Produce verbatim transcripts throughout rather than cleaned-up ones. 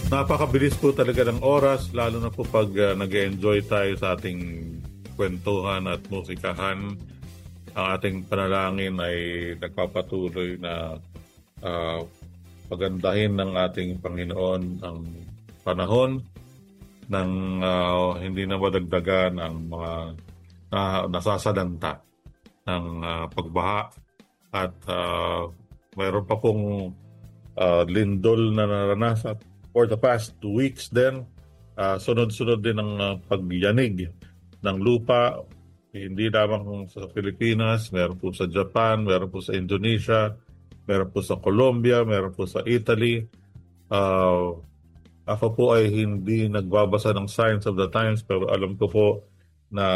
Napakabilis po talaga ng oras, lalo na po pag uh, nag-enjoy tayo sa ating kwentuhan at musikahan. Ang ating panalangin ay nagpapatuloy na uh, pagandahin ng ating Panginoon ang panahon ng uh, hindi na madagdagan ang mga uh, nasasalanta ng uh, pagbaha at uh, mayroon pa pong uh, lindol na naranasan for the past two weeks din. Uh, sunod-sunod din ang uh, pagyanig ng lupa, hindi lamang sa Pilipinas, meron po sa Japan, meron po sa Indonesia, meron po sa Colombia, meron po sa Italy. Uh, ako po ay hindi nagbabasa ng Signs of the Times, pero alam ko po na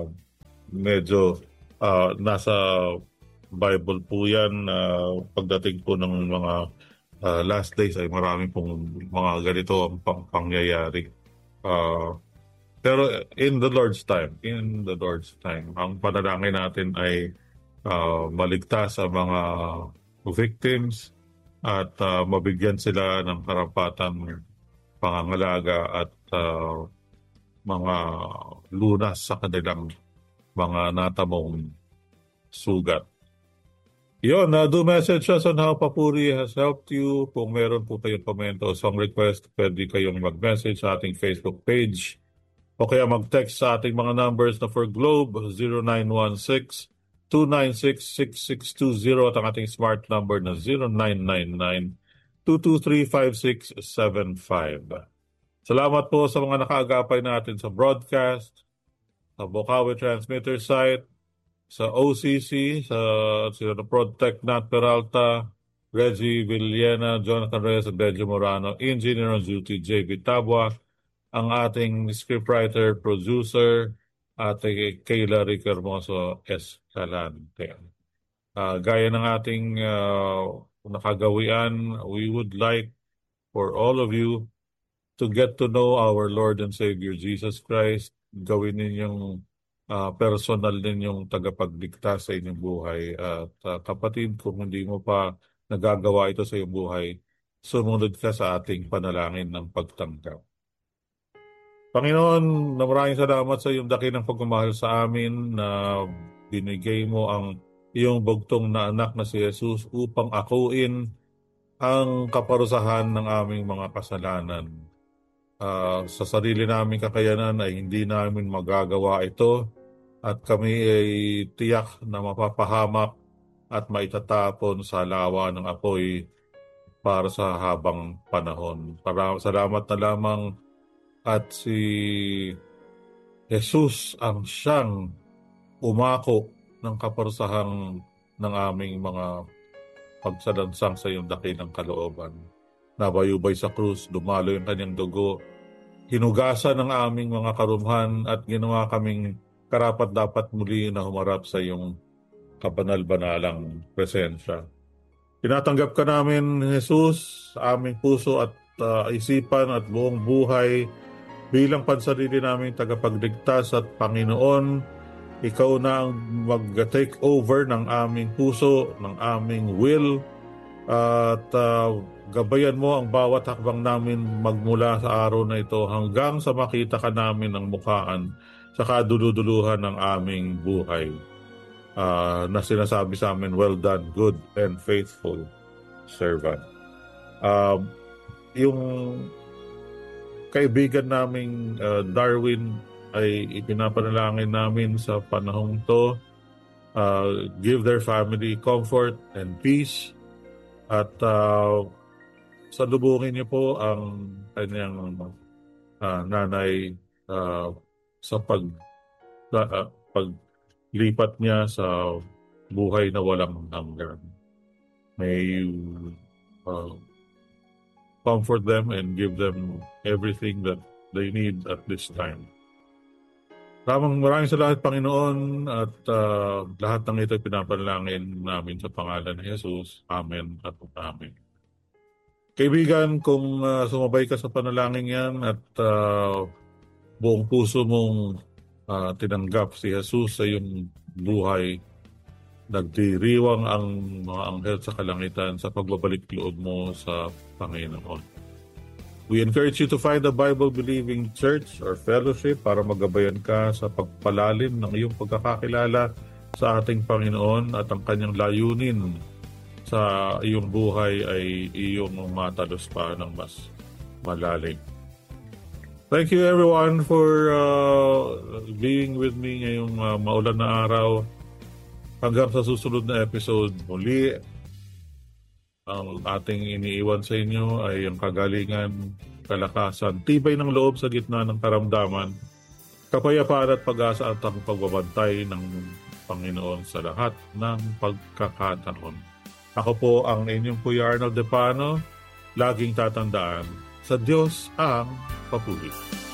medyo uh, nasa Bible po yan. Uh, pagdating po ng mga uh, last days ay marami pong mga ganito ang pang- pangyayari. Uh, pero in the Lord's time, in the Lord's time, ang panalangin natin ay uh, maligtas sa mga victims at uh, mabigyan sila ng karapatang pangangalaga at uh, mga lunas sa kanilang mga natamong sugat. Yun, uh, do message us on how Papuri has helped you. Kung meron po kayong komento o song request, pwede kayong mag-message sa ating Facebook page o kaya mag-text sa ating mga numbers na for Globe zero nine one six, two nine six, six six two zero at ang ating smart number na zero nine nine nine, two two three, five six seven five. Salamat po sa mga nakaagapay natin sa broadcast, sa Bocaue Transmitter site, sa O C C, sa sila na Protect Nat Peralta, Reggie Villena, Jonathan Reyes at Benjo Morano, Engineer on Duty, J B Tabua, ang ating scriptwriter, producer, ate Kayla Rick Hermoso Escalante. Uh, gaya ng ating uh, nakagawian, we would like for all of you to get to know our Lord and Savior Jesus Christ. Gawin ninyong uh, personal ninyong tagapagligtas sa inyong buhay. At uh, kapatid, kung hindi mo pa nagagawa ito sa iyong buhay, sumunod ka sa ating panalangin ng pagtanggap. Panginoon, maraming salamat sa iyong dakilang pagmamahal sa amin na binigay mo ang iyong bugtong na anak na si Jesus upang akuin ang kaparusahan ng aming mga kasalanan. Uh, sa sarili naming kakayanan ay hindi namin magagawa ito at kami ay tiyak na mapapahamak at maitatapon sa lawa ng apoy para sa habang panahon. Para, salamat na lamang at si Jesus ang siyang umako ng kaparusahang ng aming mga pagsalansang sa iyong dakilang kalooban. Nabayubay sa krus, dumalo yung kanyang dugo, hinugasan ng aming mga karumhan at ginawa kaming karapat-dapat muli na humarap sa iyong kabanal-banalang presensya. Tinatanggap ka namin, Jesus, sa aming puso at uh, isipan at buong buhay bilang pansarili naming tagapagligtas at Panginoon. Ikaw na ang mag-take over ng aming puso, ng aming will, at uh, gabayan mo ang bawat hakbang namin magmula sa araw na ito hanggang sa makita ka namin ng mukhaan sa kaduluduluhan ng aming buhay. Uh, na sinasabi sa amin, well done, good and faithful servant. Uh, yung kaibigan naming uh, Darwin ay ipinapanalangin namin sa panahong to. Uh, give their family comfort and peace. At uh, salubungin niyo po ang kanyang uh, nanay uh, sa pag, uh, paglipat niya sa buhay na walang hanggan. May you uh, comfort them and give them everything that they need at this time. Maraming maraming salamat, Panginoon, at uh, lahat ng ito pinapanalangin namin sa pangalan ni Jesus. Amen at amen. Kaibigan, kung uh, sumabay ka sa panalangin yan at uh, buong puso mong uh, tinanggap si Jesus sa iyong buhay, nagdiriwang ang mga anghel sa kalangitan sa pagbabalik loob mo sa Panginoon. We encourage you to find a Bible-believing church or fellowship para magabayan ka sa pagpalalim ng iyong pagkakakilala sa ating Panginoon at ang kanyang layunin sa iyong buhay ay iyong matalos pa ng mas malalim. Thank you everyone for uh, being with me ngayong uh, maulan na araw. Hanggang sa susunod na episode muli, ang ating iniiwan sa inyo ay ang kagalingan, kalakasan, tibay ng loob sa gitna ng karamdaman, kapayapaan at pag-asa at ang pagbabantay ng Panginoon sa lahat ng pagkakataon. Ako po ang inyong Kuya Arnold Depano, laging tatandaan, sa Diyos ang papuri.